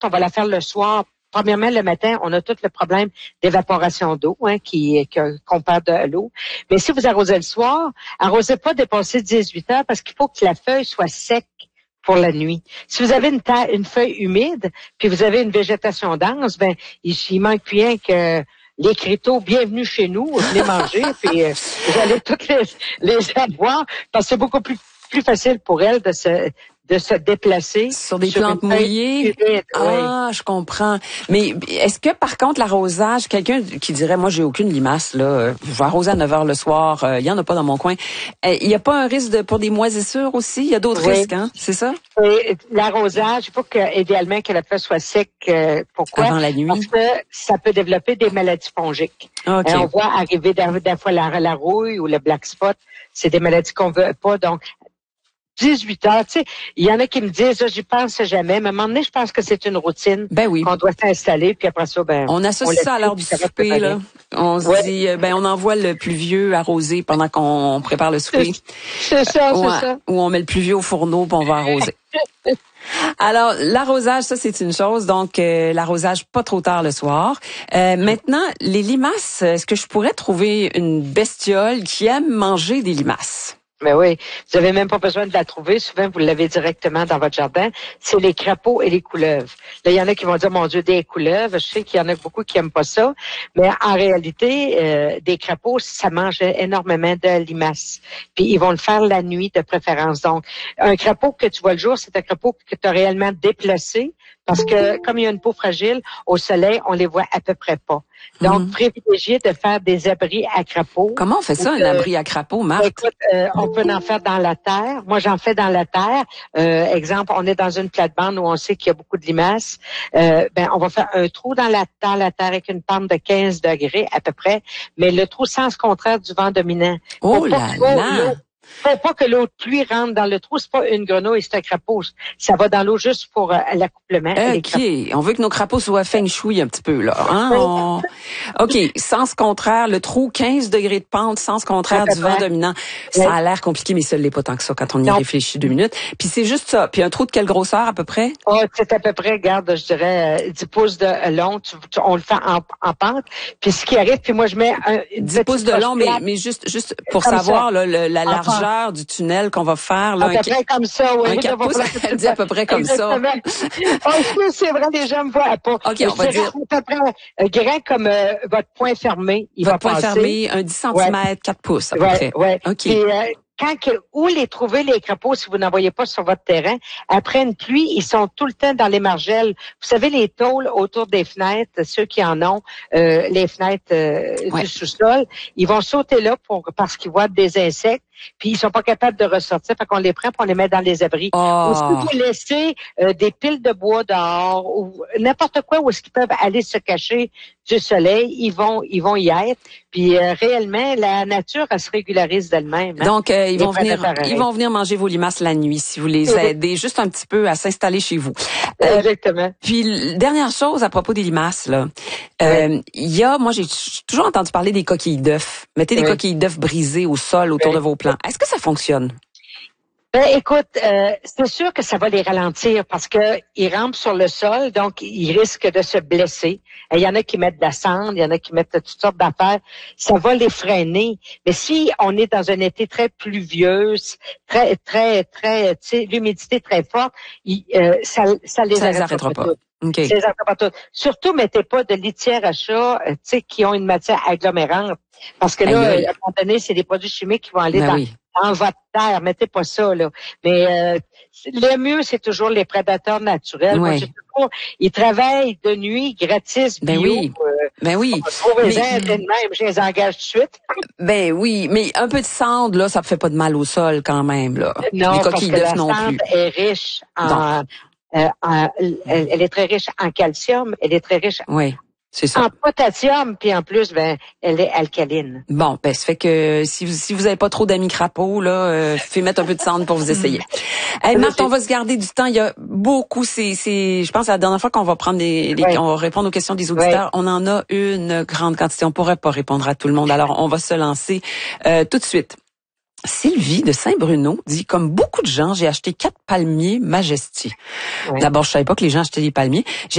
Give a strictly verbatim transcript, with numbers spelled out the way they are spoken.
on va la faire le soir. Premièrement, le matin, on a tout le problème d'évaporation d'eau, hein, qui, qu'on perd de l'eau. Mais si vous arrosez le soir, arrosez pas dépasser dix-huit heures parce qu'il faut que la feuille soit sec pour la nuit. Si vous avez une, ta- une feuille humide, puis vous avez une végétation dense, ben il, il manque plus rien que les criteaux, bienvenue chez nous, venez manger, puis euh, vous allez toutes les, les avoir, parce que c'est beaucoup plus plus facile pour elle de se de se déplacer sur des sur plantes mouillées. Humide, ah, oui. Je comprends. Mais est-ce que par contre l'arrosage, quelqu'un qui dirait moi j'ai aucune limace là, je vais arroser à neuf heures le soir, il euh, y en a pas dans mon coin. Il y a pas un risque de pour des moisissures aussi, il y a d'autres oui. risques hein, c'est ça? Et l'arrosage, il faut que idéalement que la feuille soit sec. Euh, pourquoi? Avant la nuit. Parce que ça peut développer des maladies fongiques. Okay. Euh, on voit arriver des fois la, la rouille ou le black spot, c'est des maladies qu'on veut pas donc dix-huit heures, tu sais, il y en a qui me disent, j'y pense jamais, mais à un moment donné, je pense que c'est une routine ben oui. qu'on doit s'installer, puis après ça, ben... On associe on ça à l'heure du souper, là. On se ouais. dit, ben on envoie le plus vieux arroser pendant qu'on prépare le souper. C'est ça, ou, c'est ça. Ou on met le plus vieux au fourneau, puis on va arroser. Alors, l'arrosage, ça, c'est une chose. Donc, euh, l'arrosage pas trop tard le soir. Euh, maintenant, les limaces, est-ce que je pourrais trouver une bestiole qui aime manger des limaces? Mais oui, vous avez même pas besoin de la trouver. Souvent, vous l'avez directement dans votre jardin. C'est les crapauds et les couleuvres. Là, il y en a qui vont dire, mon Dieu, des couleuvres. Je sais qu'il y en a beaucoup qui aiment pas ça. Mais en réalité, euh, des crapauds, ça mange énormément de limaces. Puis, ils vont le faire la nuit de préférence. Donc, un crapaud que tu vois le jour, c'est un crapaud que tu as réellement déplacé. Parce que, comme il y a une peau fragile, au soleil, on les voit à peu près pas. Donc, mmh. privilégier de faire des abris à crapauds. Comment on fait ça, un abri à crapauds, Marc? Écoute, euh, on peut en faire dans la terre. Moi, j'en fais dans la terre. Euh, exemple, on est dans une plate-bande où on sait qu'il y a beaucoup de limaces. Euh, ben, on va faire un trou dans la, dans la terre avec une pente de quinze degrés à peu près, mais le trou sens contraire du vent dominant. Oh là là! Faut pas que l'eau de pluie rentre dans le trou. C'est pas une grenouille, c'est un crapaud. Ça va dans l'eau juste pour euh, l'accouplement. OK. On veut que nos crapauds soient feng shui un petit peu, là. Hein? On... OK. Sens contraire, le trou, quinze degrés de pente, sens contraire du vent dominant. Ça a l'air compliqué, mais ça l'est pas tant que ça quand on y non. réfléchit deux minutes. Puis c'est juste ça. Puis un trou de quelle grosseur, à peu près? Oh, c'est à peu près, regarde, je dirais, dix pouces de long. Tu, tu, on le fait en, en pente. Puis ce qui arrive, puis moi, je mets un, une dix pouces de long, mais, mais juste, juste pour savoir, là, le, la largeur du tunnel qu'on va faire. Là, à peu près comme ça, oui. Un quatre pouces, elle dit à peu près comme exactement. ça. Oh, c'est vrai, les gens me voient pas. OK, on va dire. À peu près euh, grand comme euh, votre poing fermé. Il votre va poing passer. fermé, un dix centimètres, ouais. quatre pouces à peu ouais, près. Ouais. OK. Puis, euh, quand que, où les trouver, les crapauds, si vous n'en voyez pas sur votre terrain, après une pluie, ils sont tout le temps dans les margelles. Vous savez, les tôles autour des fenêtres, ceux qui en ont, euh, les fenêtres euh, ouais. du sous-sol, ils vont sauter là pour parce qu'ils voient des insectes, puis ils sont pas capables de ressortir, fait qu'on les prend pour on les met dans les abris. Oh. Ou si vous laissez euh, des piles de bois dehors, ou n'importe quoi où est-ce qu'ils peuvent aller se cacher du soleil, ils vont ils vont y être. Puis euh, réellement, la nature, elle se régularise d'elle-même. Hein? Donc, euh, ils vont venir ils vont venir manger vos limaces la nuit si vous les aidez juste un petit peu à s'installer chez vous. Euh, Exactement. Puis, dernière chose à propos des limaces, là. Euh, il oui. y a, moi, j'ai toujours entendu parler des coquilles d'œufs. Mettez des oui. coquilles d'œufs brisées au sol autour oui. de vos plants. Est-ce que ça fonctionne? Ben, écoute, euh, c'est sûr que ça va les ralentir parce que ils rampent sur le sol, donc ils risquent de se blesser. Il y en a qui mettent de la cendre, il y en a qui mettent toutes sortes d'affaires. Ça va les freiner. Mais si on est dans un été très pluvieux, très, très, très, tu sais, l'humidité très forte, il, euh, ça, ça les ça arrêtera, arrêtera pas. pas. Okay. Ça les arrêtera pas tout. Surtout, mettez pas de litière à chat, tu sais, qui ont une matière agglomérante. Parce que là, aïe, aïe. à un moment donné, c'est des produits chimiques qui vont aller ben dans, oui. dans votre terre. Mettez pas ça, là. Mais euh, le mieux, c'est toujours les prédateurs naturels. Ouais. Moi, toujours, ils travaillent de nuit, gratis, bio. Ben oui. Euh, ben oui. Trouvez-en mais... même, je les engage tout de suite. Ben oui, mais un peu de cendre, là, ça ne fait pas de mal au sol quand même, là. Non, les parce que la non cendre plus. est riche en... Euh, en elle, elle est très riche en calcium, elle est très riche oui. C'est ça. En potassium, puis en plus, ben, elle est alcaline. Bon, ben, ça fait que si vous si vous avez pas trop d'amis crapauds, là, euh, faites mettre un peu de cendre pour vous essayer. Hey, Marthe, on va se garder du temps. Il y a beaucoup, c'est, c'est, je pense, la dernière fois qu'on va prendre des, les, oui. on va répondre aux questions des auditeurs, oui. on en a une grande quantité. On pourrait pas répondre à tout le monde. Alors, on va se lancer euh, tout de suite. Sylvie de Saint-Bruno dit, comme beaucoup de gens, j'ai acheté quatre palmiers Majesty. Oui. D'abord, je savais pas que les gens achetaient des palmiers. J'ai